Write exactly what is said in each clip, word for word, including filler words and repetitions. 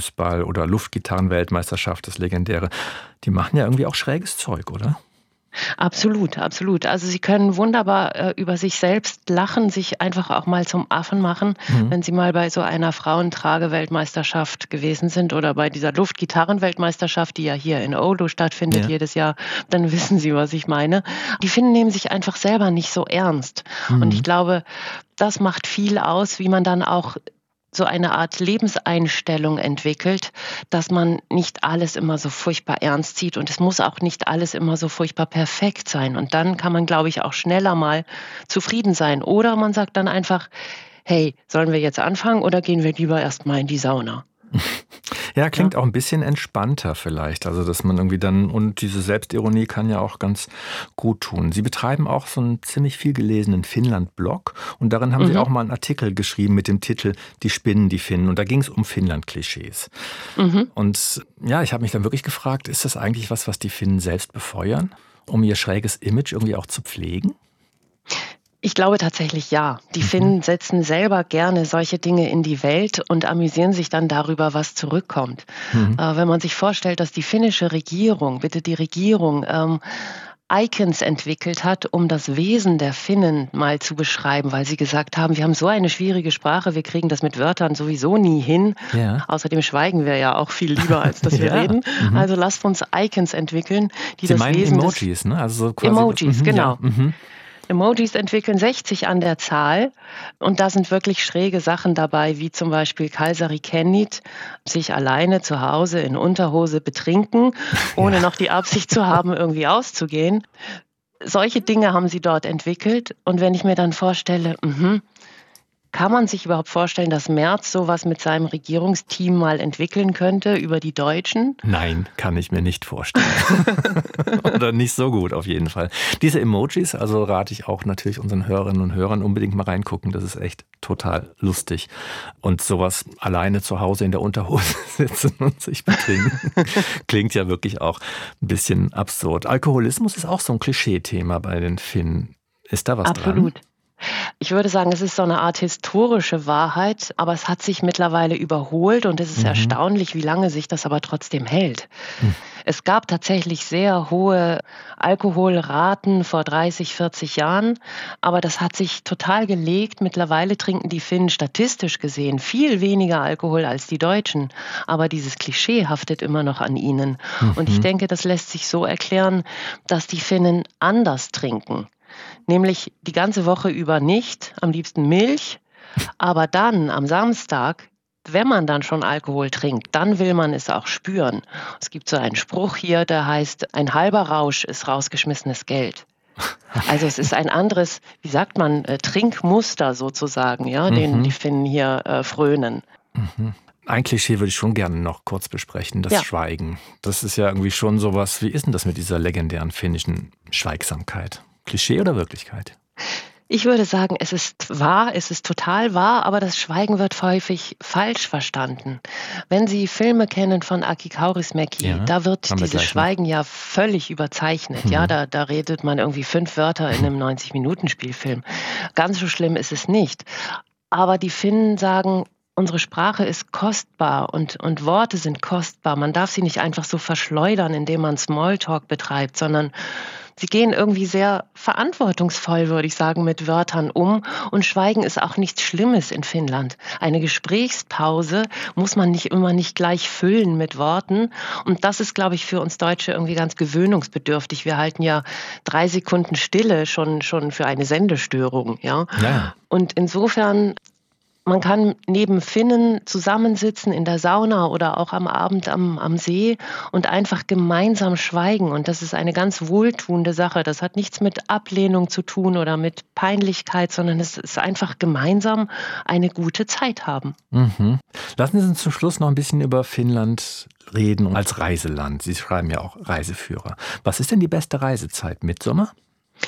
Fußball oder Luftgitarren-Weltmeisterschaft, das legendäre. Die machen ja irgendwie auch schräges Zeug, oder? Absolut, absolut. Also sie können wunderbar äh, über sich selbst lachen, sich einfach auch mal zum Affen machen, Mhm. wenn sie mal bei so einer Frauentrage-Weltmeisterschaft gewesen sind oder bei dieser Luftgitarren-Weltmeisterschaft, die ja hier in Oulu stattfindet Ja. jedes Jahr, dann wissen Sie, was ich meine. Die Finnen nehmen sich einfach selber nicht so ernst. Und ich Mhm. glaube, das macht viel aus, wie man dann auch so eine Art Lebenseinstellung entwickelt, dass man nicht alles immer so furchtbar ernst sieht und es muss auch nicht alles immer so furchtbar perfekt sein. Und dann kann man, glaube ich, auch schneller mal zufrieden sein. Oder man sagt dann einfach, hey, sollen wir jetzt anfangen oder gehen wir lieber erst mal in die Sauna? Ja, klingt Ja. auch ein bisschen entspannter vielleicht. Also, dass man irgendwie dann, und diese Selbstironie kann ja auch ganz gut tun. Sie betreiben auch so einen ziemlich viel gelesenen Finnland-Blog und darin haben Sie Mhm. auch mal einen Artikel geschrieben mit dem Titel „Die spinnen, die Finnen", und da ging es um Finnland-Klischees. Mhm. Und ja, ich habe mich dann wirklich gefragt, ist das eigentlich was, was die Finnen selbst befeuern, um ihr schräges Image irgendwie auch zu pflegen? Ich glaube tatsächlich ja. Die Mhm. Finnen setzen selber gerne solche Dinge in die Welt und amüsieren sich dann darüber, was zurückkommt. Mhm. Äh, wenn man sich vorstellt, dass die finnische Regierung, bitte die Regierung, ähm, Icons entwickelt hat, um das Wesen der Finnen mal zu beschreiben, weil sie gesagt haben, wir haben so eine schwierige Sprache, wir kriegen das mit Wörtern sowieso nie hin. Ja. Außerdem schweigen wir ja auch viel lieber, als dass wir Ja. reden. Mhm. Also lasst uns Icons entwickeln, die Sie das meinen Wesen des Emojis, ne? Also so quasi. Emojis, Mhm, ja. genau. Mhm. Emojis entwickeln sechzig an der Zahl und da sind wirklich schräge Sachen dabei, wie zum Beispiel Kalsari Kennit, sich alleine zu Hause in Unterhose betrinken, ohne Ja. noch die Absicht zu haben, irgendwie auszugehen. Solche Dinge haben sie dort entwickelt und wenn ich mir dann vorstelle, mhm, kann man sich überhaupt vorstellen, dass Merz sowas mit seinem Regierungsteam mal entwickeln könnte über die Deutschen? Nein, kann ich mir nicht vorstellen. Oder nicht so gut auf jeden Fall. Diese Emojis, also rate ich auch natürlich unseren Hörerinnen und Hörern unbedingt mal reingucken. Das ist echt total lustig. Und sowas alleine zu Hause in der Unterhose sitzen und sich betrinken, klingt ja wirklich auch ein bisschen absurd. Alkoholismus ist auch so ein Klischee-Thema bei den Finnen. Ist da was dran? Absolut. Ich würde sagen, es ist so eine Art historische Wahrheit, aber es hat sich mittlerweile überholt und es ist Mhm. erstaunlich, wie lange sich das aber trotzdem hält. Hm. Es gab tatsächlich sehr hohe Alkoholraten vor dreißig, vierzig Jahren, aber das hat sich total gelegt. Mittlerweile trinken die Finnen statistisch gesehen viel weniger Alkohol als die Deutschen, aber dieses Klischee haftet immer noch an ihnen. Und ich Mhm. denke, das lässt sich so erklären, dass die Finnen anders trinken. Nämlich die ganze Woche über nicht, am liebsten Milch, aber dann am Samstag, wenn man dann schon Alkohol trinkt, dann will man es auch spüren. Es gibt so einen Spruch hier, der heißt: „Ein halber Rausch ist rausgeschmissenes Geld." Also es ist ein anderes, wie sagt man, äh, Trinkmuster sozusagen, ja, den die Mhm. Finnen hier äh, frönen. Mhm. Ein Klischee würde ich schon gerne noch kurz besprechen, das Ja. Schweigen. Das ist ja irgendwie schon sowas, wie ist denn das mit dieser legendären finnischen Schweigsamkeit? Klischee oder Wirklichkeit? Ich würde sagen, es ist wahr, es ist total wahr, aber das Schweigen wird häufig falsch verstanden. Wenn Sie Filme kennen von Aki Kaurismäki, Ja, da wird haben wir dieses gleich noch. Schweigen ja völlig überzeichnet. Ja, Mhm. da, da redet man irgendwie fünf Wörter in einem neunzig-Minuten-Spielfilm. Ganz so schlimm ist es nicht. Aber die Finnen sagen, unsere Sprache ist kostbar und, und Worte sind kostbar. Man darf sie nicht einfach so verschleudern, indem man Smalltalk betreibt, sondern sie gehen irgendwie sehr verantwortungsvoll, würde ich sagen, mit Wörtern um. Und Schweigen ist auch nichts Schlimmes in Finnland. Eine Gesprächspause muss man nicht immer nicht gleich füllen mit Worten. Und das ist, glaube ich, für uns Deutsche irgendwie ganz gewöhnungsbedürftig. Wir halten ja drei Sekunden Stille schon, schon für eine Sendestörung, ja. Ja, ja. Und insofern, man kann neben Finnen zusammensitzen in der Sauna oder auch am Abend am, am See und einfach gemeinsam schweigen. Und das ist eine ganz wohltuende Sache. Das hat nichts mit Ablehnung zu tun oder mit Peinlichkeit, sondern es ist einfach gemeinsam eine gute Zeit haben. Mhm. Lassen Sie uns zum Schluss noch ein bisschen über Finnland reden als Reiseland. Sie schreiben ja auch Reiseführer. Was ist denn die beste Reisezeit? Mitsommer?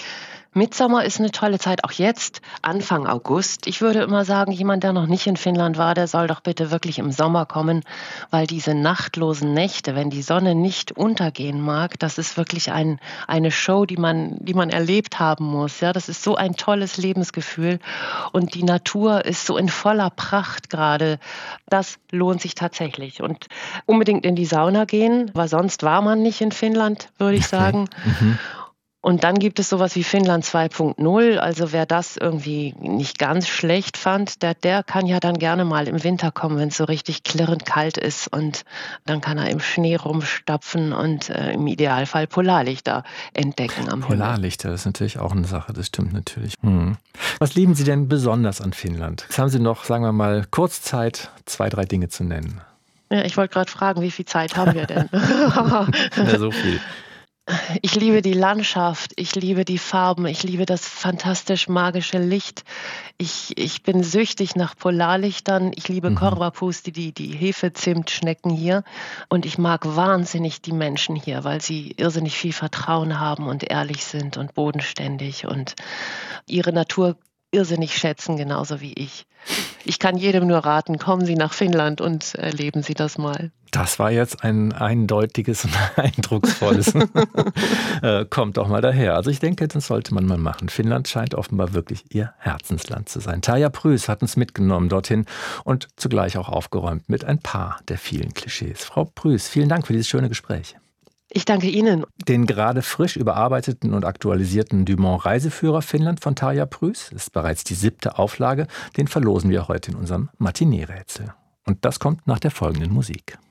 Mitsommer ist eine tolle Zeit, auch jetzt, Anfang August. Ich würde immer sagen, jemand, der noch nicht in Finnland war, der soll doch bitte wirklich im Sommer kommen, weil diese nachtlosen Nächte, wenn die Sonne nicht untergehen mag, das ist wirklich ein, eine Show, die man, die man erlebt haben muss. Ja, das ist so ein tolles Lebensgefühl und die Natur ist so in voller Pracht gerade. Das lohnt sich tatsächlich und unbedingt in die Sauna gehen, weil sonst war man nicht in Finnland, würde ich sagen. Okay. Mhm. Und dann gibt es sowas wie Finnland zwei Punkt null. Also wer das irgendwie nicht ganz schlecht fand, der, der kann ja dann gerne mal im Winter kommen, wenn es so richtig klirrend kalt ist. Und dann kann er im Schnee rumstapfen und äh, im Idealfall Polarlichter entdecken am Himmel. Polarlichter, das ist natürlich auch eine Sache, das stimmt natürlich. Hm. Was lieben Sie denn besonders an Finnland? Jetzt haben Sie noch, sagen wir mal, kurz Zeit, zwei, drei Dinge zu nennen. Ja, ich wollte gerade fragen, wie viel Zeit haben wir denn? Ja, so viel. Ich liebe die Landschaft, ich liebe die Farben, ich liebe das fantastisch magische Licht. Ich, ich bin süchtig nach Polarlichtern. Ich liebe Mhm. Korvapusti, die, die Hefezimtschnecken hier. Und ich mag wahnsinnig die Menschen hier, weil sie irrsinnig viel Vertrauen haben und ehrlich sind und bodenständig und ihre Natur irrsinnig schätzen, genauso wie ich. Ich kann jedem nur raten, kommen Sie nach Finnland und erleben Sie das mal. Das war jetzt ein eindeutiges und eindrucksvolles. äh, kommt doch mal daher. Also ich denke, das sollte man mal machen. Finnland scheint offenbar wirklich Ihr Herzensland zu sein. Tarja Prüß hat uns mitgenommen dorthin und zugleich auch aufgeräumt mit ein paar der vielen Klischees. Frau Prüß, vielen Dank für dieses schöne Gespräch. Ich danke Ihnen. Den gerade frisch überarbeiteten und aktualisierten Dumont-Reiseführer Finnland von Tarja Prüß ist bereits die siebte Auflage. Den verlosen wir heute in unserem Matinee-Rätsel. Und das kommt nach der folgenden Musik.